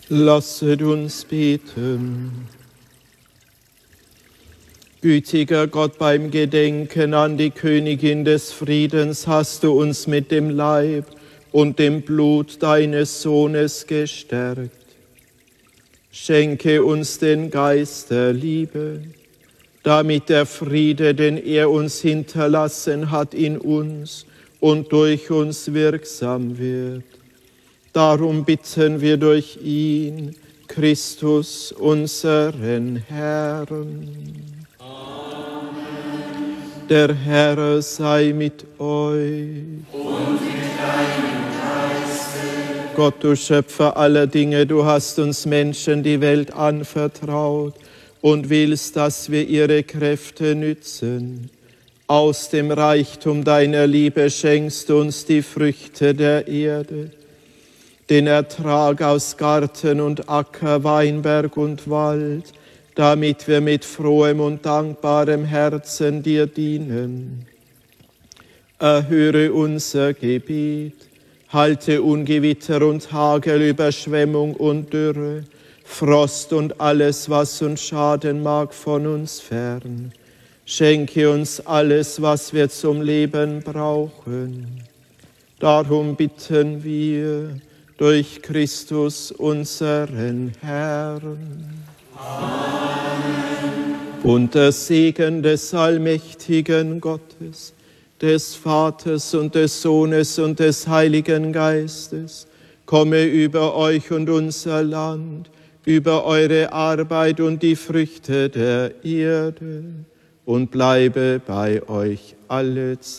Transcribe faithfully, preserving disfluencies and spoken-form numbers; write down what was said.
Lasset uns beten. Gütiger Gott, beim Gedenken an die Königin des Friedens hast du uns mit dem Leib und dem Blut deines Sohnes gestärkt. Schenke uns den Geist der Liebe, damit der Friede, den er uns hinterlassen hat, in uns und durch uns wirksam wird. Darum bitten wir durch ihn, Christus, unseren Herrn. Der Herr sei mit euch. Und mit deinem Geiste. Gott, du Schöpfer aller Dinge, du hast uns Menschen die Welt anvertraut und willst, dass wir ihre Kräfte nützen. Aus dem Reichtum deiner Liebe schenkst du uns die Früchte der Erde, den Ertrag aus Garten und Acker, Weinberg und Wald, damit wir mit frohem und dankbarem Herzen dir dienen. Erhöre unser Gebet, halte Ungewitter und Hagel, Überschwemmung und Dürre, Frost und alles, was uns schaden mag, von uns fern. Schenke uns alles, was wir zum Leben brauchen. Darum bitten wir durch Christus, unseren Herrn. Amen. Und der Segen des allmächtigen Gottes, des Vaters und des Sohnes und des Heiligen Geistes, komme über euch und unser Land, über eure Arbeit und die Früchte der Erde und bleibe bei euch alle Zeit.